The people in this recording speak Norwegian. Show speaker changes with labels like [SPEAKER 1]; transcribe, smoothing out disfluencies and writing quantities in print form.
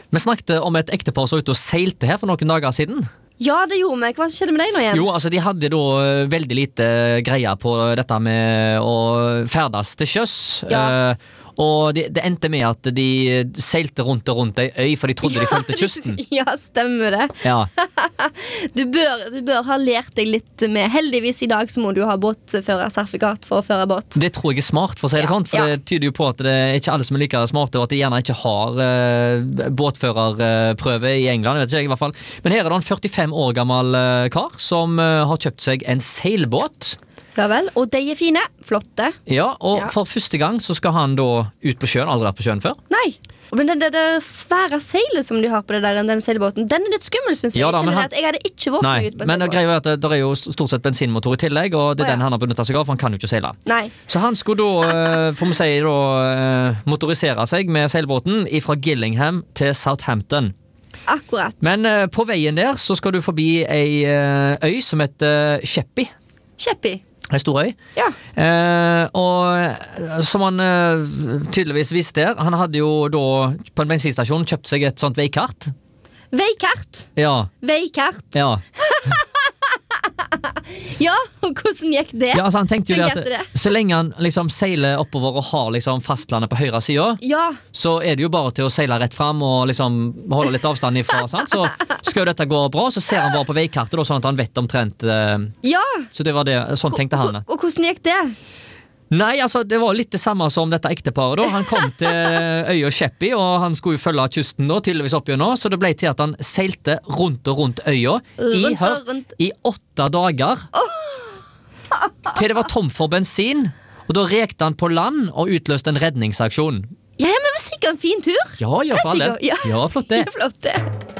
[SPEAKER 1] Vi snakket om et ektepar som var ute og seilte her for noen dager siden.
[SPEAKER 2] Ja, det gjorde vi. Hva skjedde med deg nå igjen?
[SPEAKER 1] Jo, altså de hadde da veldig lite greie på dette med å ferdes til sjøs.
[SPEAKER 2] Ja.
[SPEAKER 1] Og det endte med at de seilte rundt og rundt ei øy, for de trodde de fulgte kysten.
[SPEAKER 2] Ja, stemmer det.
[SPEAKER 1] Ja.
[SPEAKER 2] Du bør ha lært deg litt med. Heldigvis i dag så må du ha båtførersertifikat for å føre båt.
[SPEAKER 1] Det tror jeg er smart, for å si det sånn. For det tyder jo på at det er ikke alle som er like smarte, og at de gjerne ikke har båtførerprøve i England, vet ikke jeg i hvert fall. Men her er det en 45 år gammel kar som har kjøpt seg en seilbåt.
[SPEAKER 2] Ja vel, og de er fine, flotte.
[SPEAKER 1] Ja, og for første gang så skal han da ut på sjøen, aldri vært på sjøen før.
[SPEAKER 2] Nei, men det svære seilet som de har på den seilbåten, den er litt skummel, synes jeg.
[SPEAKER 1] Ja, da,
[SPEAKER 2] jeg hadde ikke våget meg ut på en
[SPEAKER 1] men
[SPEAKER 2] seilbåt.
[SPEAKER 1] greia er at det er jo stort sett bensinmotor i tillegg, og det er den han har benyttet seg av, for han kan jo ikke seile.
[SPEAKER 2] Nei.
[SPEAKER 1] Så han skulle da, får vi si da, motorisere seg med seilbåten fra Gillingham til Southampton.
[SPEAKER 2] Akkurat.
[SPEAKER 1] Men på veien der så skal du forbi ei øy som heter Sheppey.
[SPEAKER 2] Sheppey.
[SPEAKER 1] En stor øy.
[SPEAKER 2] Ja.
[SPEAKER 1] Og som han tydeligvis visste der, han hadde jo da på en bensinstasjon kjøpt seg et sånt veikart.
[SPEAKER 2] Veikart.
[SPEAKER 1] Ja.
[SPEAKER 2] Veikart.
[SPEAKER 1] Ja.
[SPEAKER 2] Ja, og hvordan gikk det?
[SPEAKER 1] Ja, altså han tenkte jo det
[SPEAKER 2] Fungerte
[SPEAKER 1] at så lenge han liksom seiler oppover og har liksom fastlandet på høyre siden,
[SPEAKER 2] Ja,
[SPEAKER 1] så er det jo bare til å seile rett frem og liksom holde litt avstand ifra, sant? Så skal jo dette gå bra, så ser han bare på veikartet da, sånn at han vet omtrent
[SPEAKER 2] ja.
[SPEAKER 1] så det var det, sånn tenkte han.
[SPEAKER 2] Og hvordan gikk det?
[SPEAKER 1] Nei, altså det var litt det samme som dette ekteparet da. Han kom til øya Sheppey, og han skulle jo følge kysten da, tydeligvis opp igjen nå, så det ble til at han seilte rundt og rundt øya i 8 dager. Til det var tom for bensin, og da rekte han på land og utløste en redningsaksjon.
[SPEAKER 2] Ja, men det var sikkert en fin tur.
[SPEAKER 1] Ja, for alle.
[SPEAKER 2] Ja.
[SPEAKER 1] Ja, flott det.
[SPEAKER 2] Flott det.